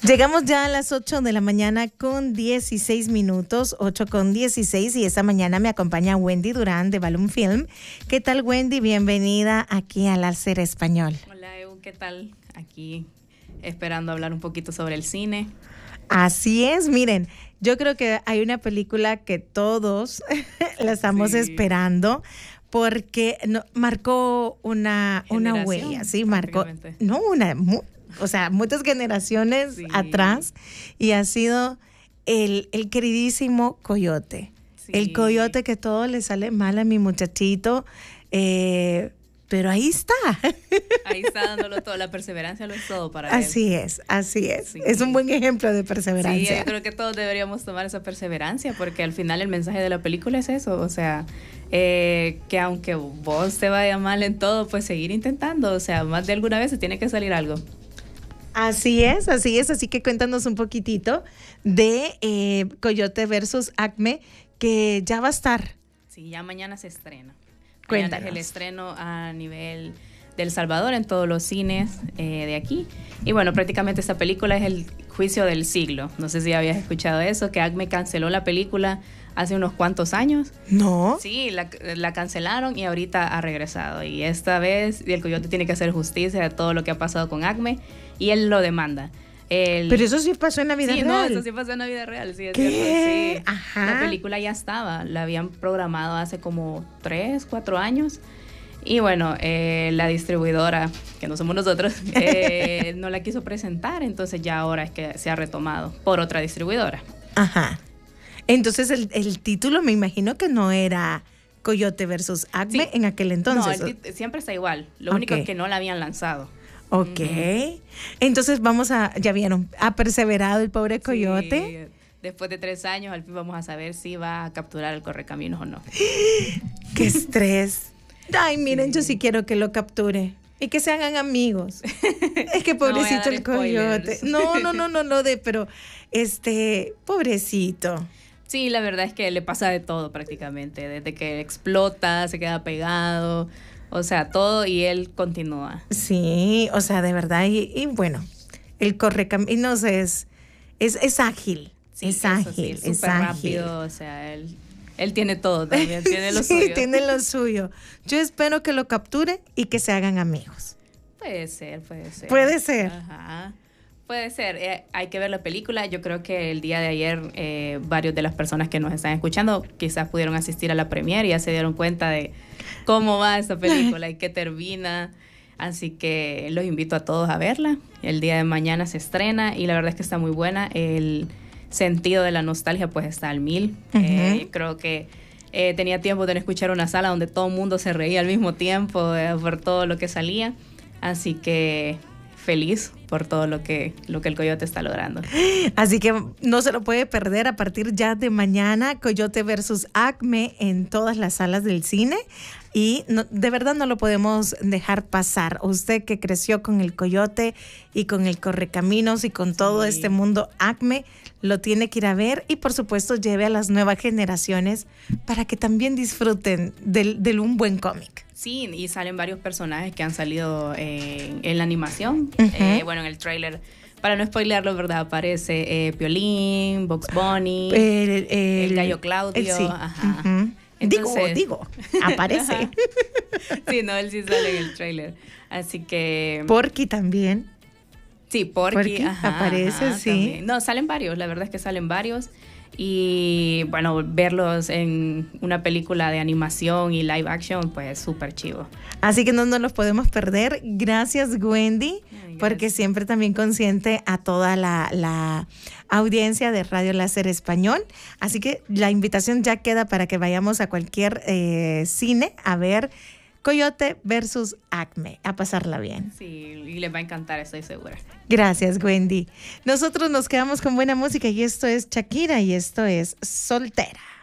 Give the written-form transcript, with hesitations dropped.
Llegamos ya a las 8 de la mañana con 16 minutos, 8 con 16, y esta mañana me acompaña Wendy Durán de Balloon Film. ¿Qué tal, Wendy? Bienvenida aquí al Láser Español. Hola, Ew, ¿qué tal? Aquí esperando hablar un poquito sobre el cine. Así es, miren, yo creo que hay una película que todos la estamos esperando porque marcó una huella, sí, marcó, muchas generaciones atrás, y ha sido el queridísimo Coyote. Sí. El Coyote, que todo le sale mal a mi muchachito, pero ahí está. Ahí está dándolo todo, la perseverancia lo es todo para él. Así es. Sí. Es un buen ejemplo de perseverancia. Sí, yo creo que todos deberíamos tomar esa perseverancia, porque al final el mensaje de la película es eso, o sea, que aunque vos te vaya mal en todo, pues seguir intentando, o sea, más de alguna vez se tiene que salir algo. Así es, así que cuéntanos un poquitito de Coyote versus Acme, que ya va a estar. Sí, ya mañana se estrena. Cuéntanos. Mañana es el estreno a nivel de El Salvador, en todos los cines de aquí. Y bueno, prácticamente esta película es el juicio del siglo. No sé si habías escuchado eso, que Acme canceló la película hace unos cuantos años. ¿No? Sí, la cancelaron y ahorita ha regresado. Y esta vez el Coyote tiene que hacer justicia de todo lo que ha pasado con Acme, y él lo demanda. Pero eso sí pasó en la vida real. No, eso sí pasó en la vida real, sí, es ¿qué? Cierto, sí. Ajá. La película ya estaba, la habían programado hace como 3, 4 años. Y bueno, la distribuidora, que no somos nosotros, no la quiso presentar, entonces ya ahora es que se ha retomado por otra distribuidora. Ajá. Entonces el título me imagino que no era Coyote versus Acme en aquel entonces. No, siempre está igual, lo único es que no la habían lanzado. Ok, entonces ya vieron, ha perseverado el pobre Coyote. Sí. Después de 3 años, al fin vamos a saber si va a capturar el correcaminos o no. ¡Qué estrés! Ay, miren, yo sí quiero que lo capture y que se hagan amigos. Es que pobrecito el Coyote. Pero pobrecito. Sí, la verdad es que le pasa de todo prácticamente, desde que explota, se queda pegado, o sea, todo, y él continúa. Sí, o sea, de verdad, y bueno, el correcaminos es ágil. Sí, es ágil, sí, es súper rápido, o sea, él tiene todo también, tiene lo suyo. Sí, tiene lo suyo. Yo espero que lo capture y que se hagan amigos. Puede ser. Puede ser. Ajá. Puede ser, hay que ver la película. Yo creo que el día de ayer varios de las personas que nos están escuchando quizás pudieron asistir a la premiere y ya se dieron cuenta de cómo va esta película y qué termina. Así que los invito a todos a verla. El día de mañana se estrena y la verdad es que está muy buena. El sentido de la nostalgia pues está al 1000. Creo que tenía tiempo de no escuchar una sala donde todo el mundo se reía al mismo tiempo por todo lo que salía. Así que feliz por todo lo que el Coyote está logrando. Así que no se lo puede perder a partir ya de mañana, Coyote versus Acme en todas las salas del cine. Y de verdad no lo podemos dejar pasar. Usted que creció con el Coyote y con el Correcaminos y con todo este mundo Acme, lo tiene que ir a ver, y por supuesto lleve a las nuevas generaciones para que también disfruten de un buen cómic. Sí, y salen varios personajes que han salido en la animación. Bueno, en el tráiler, para no spoilearlo, ¿verdad? Aparece Piolín, Bugs Bunny, el Gallo Claudio. Sí. Ajá. Entonces, digo, aparece. Sí, no, él sí sale en el tráiler. Así que... Porky también. Sí, Porky aparece, sí. También. No, salen varios, la verdad es que salen varios. Y bueno, verlos en una película de animación y live action, pues súper chivo. Así que no nos los podemos perder. Gracias, Wendy, porque siempre también consciente a toda la audiencia de Radio Láser Español. Así que la invitación ya queda para que vayamos a cualquier cine a ver Coyote versus Acme, a pasarla bien. Sí, y les va a encantar, estoy segura. Gracias, Wendy. Nosotros nos quedamos con buena música y esto es Shakira y esto es Soltera.